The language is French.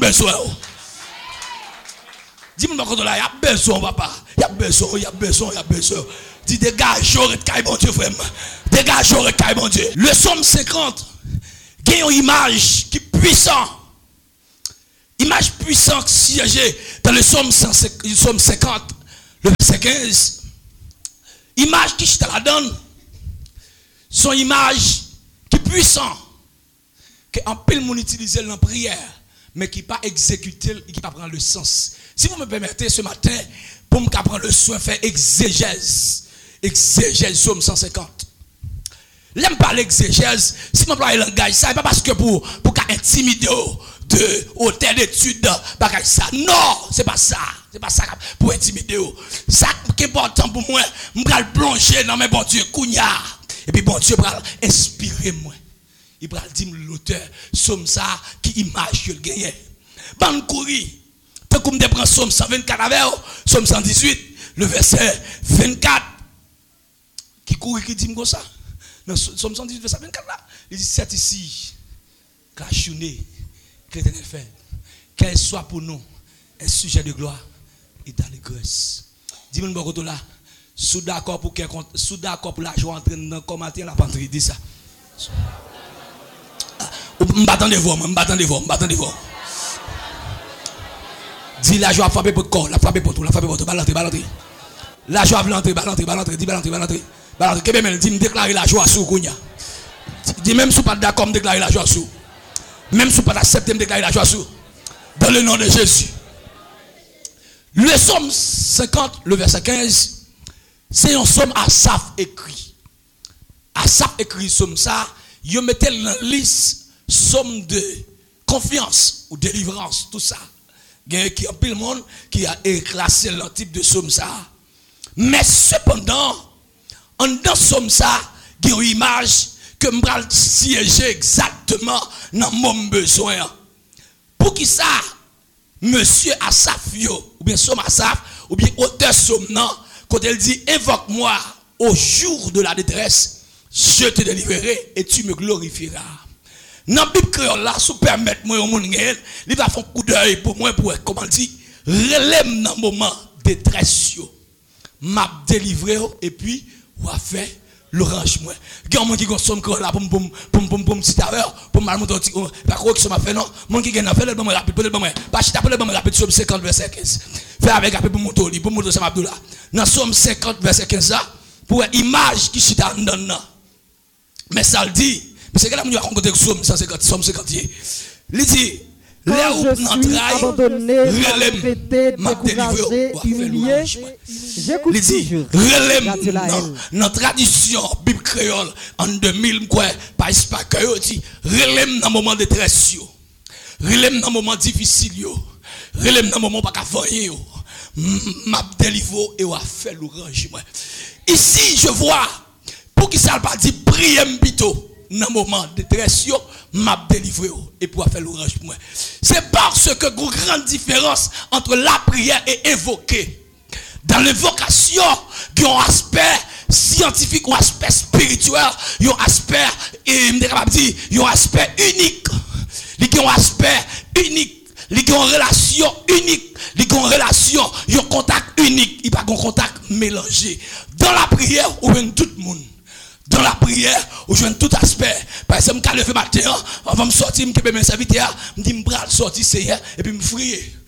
besoin. Dis-moi quand là, il y a besoin, papa. Il y a besoin. Dis dégage, j'aurais de bon Dieu, frère. Dégage, j'aurais de bon Dieu. Le psaume 50, il y a une image qui est puissante. Image puissante siégée dans le psaume 50, le verset 15. Image qui je te la donne. Son image qui est puissante. Que en pile monde utilise dans la prière, mais qui pas exécuté et qui pas prendre le sens. Si vous me permettez ce matin, pour me prendre le soin, faire exégèse Somme 150. L'aime pas l'exégèse, si je parle le langage, ça n'est pas parce que pour intimider de hôtel d'études, ça. Non, c'est pas ça pour intimider. Ça qui est important pour moi, je vais le plonger dans mes bon Dieu, Kounia. Et puis bon Dieu va inspirer moi. Il va dire l'auteur, somme ça, qui image que le gagne. Ban couri, tant qu'on me prend somme 124 avec, somme 118, le verset 24, qui court qui dit comme ça. Dans somme 118, verset 24 là, il dit c'est ici, que la journée que l'Éternel fait, qu'elle soit pour nous un sujet de gloire et d'allégresse. Dis-moi bon côté là, sous d'accord pour la joie entrer dans commentaire la panterie, dis ça. M'attendez vous. Dis la joie frapper pour le corps, la frapper pour tout, balantrer. La joie balantrer, dis me déclarer la joie sur Kounia. Dis même si pas d'accord me déclarer la joie sur. Même si pas accepter me déclarer la joie sur. Dans le nom de Jésus. Le psaume 50, le verset 15, c'est un psaume Asaph écrit. Asaph écrit psaume ça, il mettait dans la liste somme de confiance ou délivrance, tout ça. Il y a un peu de monde qui a classé le type de somme ça. Mais cependant, en dans somme ça, il y a une image que je vais siéger exactement dans mon besoin. Pour qui ça, monsieur Asaph, ou bien somme Asaph, ou bien auteur somme, non, quand elle dit invoque-moi au jour de la détresse, je te délivrerai et tu me glorifieras. Dans la Bible créole là, si vous permettez moi au monde, il va faire un coup d'œil pour moi pour comment dire, relève dans le moment de détresse, m'a délivré et puis on va faire l'orange moi. Il y a un monde qui consomme là pour petit heure pour mal monter pas quoi que ça m'a fait non, monde qui gagne fait le bon rapide, le bon pas chita pour le bon rapide sur 50 verset 15. Faire avec rapide pour monter ça Abdullah. Dans Somme 50 verset 15 là pour une image qui chita dans. Mais ça le dit. C'est que là, nous avons rencontré Somme 150, Somme 50. Il dit, les ou n'entraille, relève, m'a délivré, humilié. Il dit, relève, dans tradition, Bible créole, en 2000, quoi, pas que dit, relève dans moment de détresse, relève dans moment difficile, relève dans moment pas qu'à faire, m'a délivré et on a fait l'orange. Ici, je vois, pour qui ça pas dit, priez plutôt. Dans le moment de détresse, m'a délivré et pour faire l'orange pour moi. C'est parce que une grande différence entre la prière et invoquer. Dans l'invocation, il y a un aspect scientifique ou un aspect spirituel, il y a un aspect, il y a un aspect unique. Il y a un aspect unique. Il y a une relation unique. Il y a une relation, il y a un contact unique. Il n'y a pas de contact mélangé. Dans la prière, on vient tout le monde. Dans la prière, où je viens tout aspect. Par exemple, quand je fais matin, avant de sortir, je me serviteur, je me dis, je vais sortir, et puis je me frie.